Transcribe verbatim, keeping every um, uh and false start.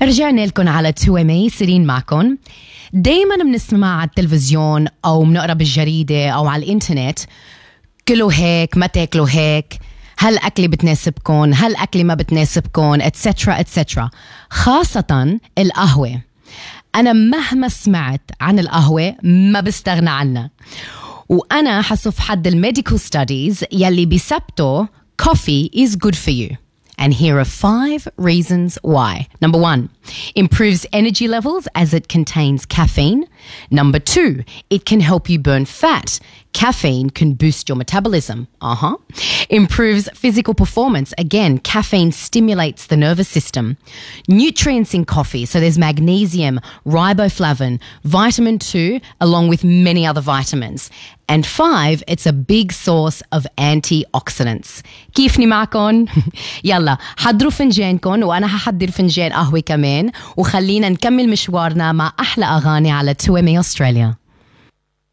رجعنا لكم على تو ام اي سيرين معكم. دايما بنسمع على التلفزيون أو بنقرأ بالجريدة أو على الإنترنت كلوا هيك ما تاكلوا هيك، هل أكلي بتناسبكم، هل أكلي ما بتناسبكم، اتسترا اتسترا. خاصة القهوة، أنا مهما سمعت عن القهوة ما بستغنى عنها، وأنا حسب حد الميديكال ستاديز يلي بيثبتوا coffee is good for you. And here are five reasons why. Number one, improves energy levels as it contains caffeine. Number two, it can help you burn fat. Caffeine can boost your metabolism. Uh-huh. Improves physical performance. Again, caffeine stimulates the nervous system. Nutrients in coffee. So there's magnesium, riboflavin, vitamin two, along with many other vitamins. And five, it's a big source of antioxidants. كيفني معكم؟ يلا حضروا فنجانكم وأنا هحضر فنجان قهوة كمان، وخلينا نكمل مشوارنا مع أحلى أغاني على تو ام اي أستراليا.